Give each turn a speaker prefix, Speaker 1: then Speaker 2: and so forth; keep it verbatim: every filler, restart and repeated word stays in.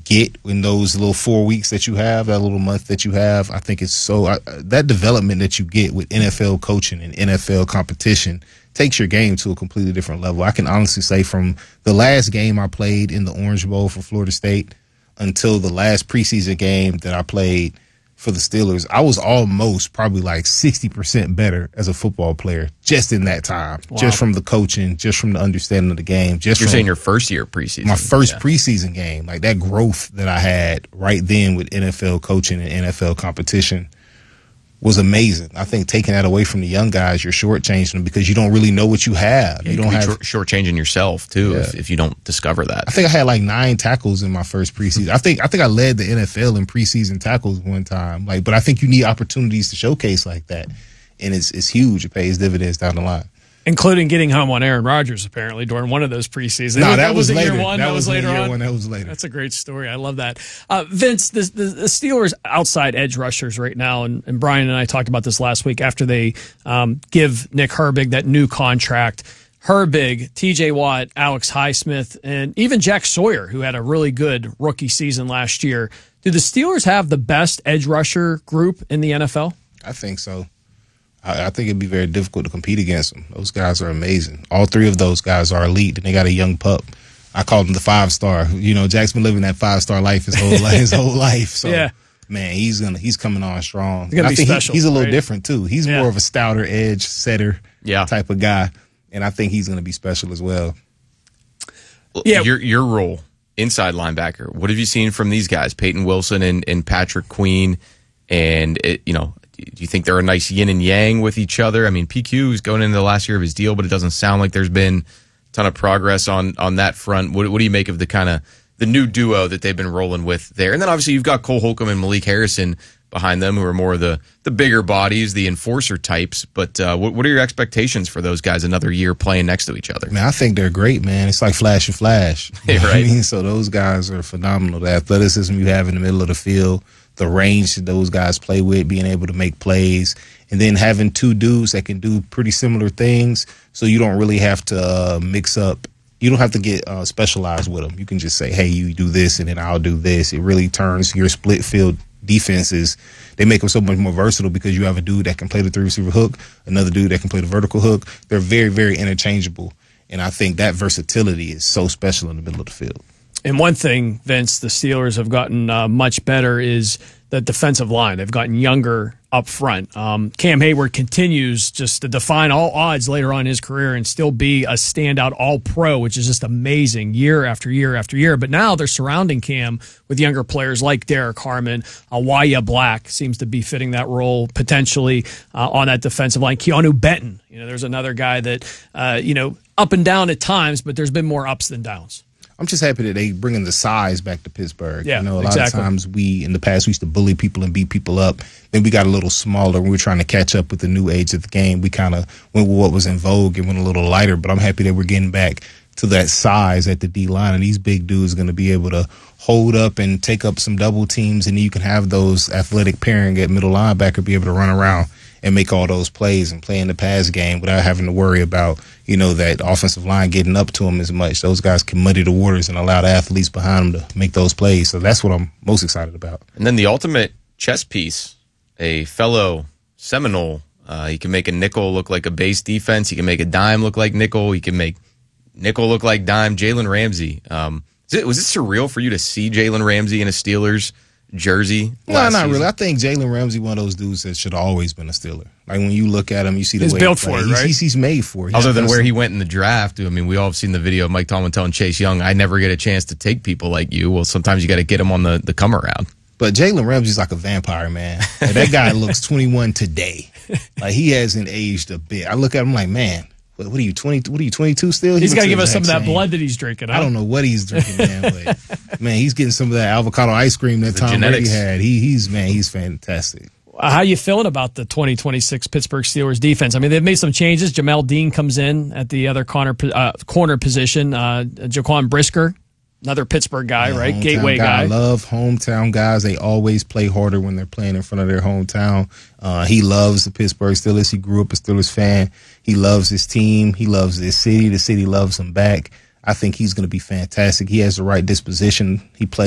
Speaker 1: get in those little four weeks that you have, that little month that you have. I think it's so uh, that development that you get with N F L coaching and N F L competition takes your game to a completely different level. I can honestly say from the last game I played in the Orange Bowl for Florida State until the last preseason game that I played for the Steelers, I was almost probably like sixty percent better as a football player just in that time. Wow. Just from the coaching, just from the understanding of the game. Just
Speaker 2: You're
Speaker 1: from
Speaker 2: saying your first year preseason.
Speaker 1: My first
Speaker 2: yeah.
Speaker 1: preseason game. Like that growth that I had right then with N F L coaching and N F L competition was amazing. I think taking that away from the young guys, you're shortchanging them because you don't really know what you have.
Speaker 2: Yeah,
Speaker 1: you,
Speaker 2: you
Speaker 1: don't have
Speaker 2: short, shortchanging yourself too yeah. if, if you don't discover that.
Speaker 1: I think I had like nine tackles in my first preseason. I think I think I led the N F L in preseason tackles one time. Like, but I think you need opportunities to showcase like that, and it's it's huge. It pays dividends down the line.
Speaker 3: Including getting home on Aaron Rodgers, apparently, during one of those preseasons.
Speaker 1: No,
Speaker 3: that,
Speaker 1: that was,
Speaker 3: was
Speaker 1: later.
Speaker 3: Year one.
Speaker 1: That,
Speaker 3: that was,
Speaker 1: was
Speaker 3: later
Speaker 1: year
Speaker 3: on.
Speaker 1: One. That was later.
Speaker 3: That's a great story. I love that. Uh, Vince, the, the, the Steelers' outside edge rushers right now, and, and Brian and I talked about this last week after they um, give Nick Herbig that new contract. Herbig, T J Watt, Alex Highsmith, and even Jack Sawyer, who had a really good rookie season last year. Do the Steelers have the best edge rusher group in the N F L?
Speaker 1: I think so. I, I think it'd be very difficult to compete against them. Those guys are amazing. All three of those guys are elite, and they got a young pup. I call him the five star. You know, Jack's been living that five star life his whole life, his whole life. So,
Speaker 3: yeah.
Speaker 1: man, he's gonna he's coming on strong.
Speaker 3: He's gonna
Speaker 1: I
Speaker 3: be
Speaker 1: think
Speaker 3: special,
Speaker 1: he, he's a little
Speaker 3: right?
Speaker 1: different too. He's
Speaker 3: yeah.
Speaker 1: more of a stouter edge setter
Speaker 2: yeah.
Speaker 1: type of guy, and I think he's gonna be special as well.
Speaker 2: Yeah, your your role inside linebacker. What have you seen from these guys, Peyton Wilson and, and Patrick Queen? And it, you know. Do you think they're a nice yin and yang with each other? I mean, P Q is going into the last year of his deal, but it doesn't sound like there's been a ton of progress on on that front. What, what do you make of the kind of the new duo that they've been rolling with there? And then obviously you've got Cole Holcomb and Malik Harrison behind them, who are more of the the bigger bodies, the enforcer types. But uh, what, what are your expectations for those guys another year playing next to each other?
Speaker 1: Man, I think they're great, man. It's like Flash and Flash. You know
Speaker 2: right.
Speaker 1: I mean? So those guys are phenomenal. The athleticism you have in the middle of the field, the range that those guys play with, being able to make plays, and then having two dudes that can do pretty similar things, so you don't really have to uh, mix up. You don't have to get uh, specialized with them. You can just say, hey, you do this, and then I'll do this. It really turns your split field defenses. They make them so much more versatile because you have a dude that can play the three receiver hook, another dude that can play the vertical hook. They're very, very interchangeable, and I think that versatility is so special in the middle of the field.
Speaker 3: And one thing, Vince, the Steelers have gotten uh, much better is the defensive line. They've gotten younger up front. Um, Cam Hayward continues just to define all odds later on in his career and still be a standout all-pro, which is just amazing year after year after year. But now they're surrounding Cam with younger players like Derek Harmon. Awaya Black seems to be fitting that role potentially uh, on that defensive line. Keanu Benton, you know, there's another guy that, uh, you know, up and down at times, but there's been more ups than downs.
Speaker 1: I'm just happy that they bringing the size back to Pittsburgh.
Speaker 3: Yeah,
Speaker 1: you know, a
Speaker 3: exactly.
Speaker 1: lot of times we, in the past, we used to bully people and beat people up. Then we got a little smaller. We were trying to catch up with the new age of the game. We kind of went with what was in vogue and went a little lighter. But I'm happy that we're getting back to that size at the D-line. And these big dudes are going to be able to hold up and take up some double teams. And then you can have those athletic pairing at middle linebacker be able to run around and make all those plays and play in the pass game without having to worry about, you know, that offensive line getting up to them as much. Those guys can muddy the waters and allow the athletes behind them to make those plays. So that's what I'm most excited about.
Speaker 2: And then the ultimate chess piece, a fellow Seminole. Uh, he can make a nickel look like a base defense. He can make a dime look like nickel. He can make nickel look like dime. Jalen Ramsey. Um, is it, was it surreal for you to see Jalen Ramsey in a Steelers jersey?
Speaker 1: No, not
Speaker 2: season?
Speaker 1: really. I think Jalen Ramsey one of those dudes that should have always been a Steeler. Like when you look at him, you see the
Speaker 3: he's
Speaker 1: way
Speaker 3: built
Speaker 1: he
Speaker 3: for
Speaker 1: plays.
Speaker 3: it, right?
Speaker 1: He's, he's made for it. He
Speaker 2: Other than where
Speaker 1: some,
Speaker 2: he went in the draft, I mean, we all have seen the video of Mike Tomlin telling Chase Young, "I never get a chance to take people like you." Well, sometimes you got to get him on the the come around.
Speaker 1: But Jalen Ramsey's like a vampire, man. Like, that guy looks twenty-one today. Like he hasn't aged a bit. I look at him like, man. What are you, twenty? What are you, twenty-two still? He
Speaker 3: he's got to give us some of that
Speaker 1: same.
Speaker 3: blood that he's drinking. Huh?
Speaker 1: I don't know what he's drinking, man. But man, he's getting some of that avocado ice cream that
Speaker 2: The
Speaker 1: Tom
Speaker 2: genetics.
Speaker 1: Brady had. He, he's man, he's fantastic.
Speaker 3: How you feeling about the twenty twenty-six Pittsburgh Steelers defense? I mean, they've made some changes. Jamel Dean comes in at the other corner uh, corner position. Uh, Jaquan Brisker, another Pittsburgh guy,
Speaker 1: Yeah,
Speaker 3: right?
Speaker 1: hometown
Speaker 3: Gateway
Speaker 1: guy.
Speaker 3: guy.
Speaker 1: I love hometown guys. They always play harder when they're playing in front of their hometown. Uh, he loves the Pittsburgh Steelers. He grew up a Steelers fan. He loves his team. He loves his city. The city loves him back. I think he's going to be fantastic. He has the right disposition. He plays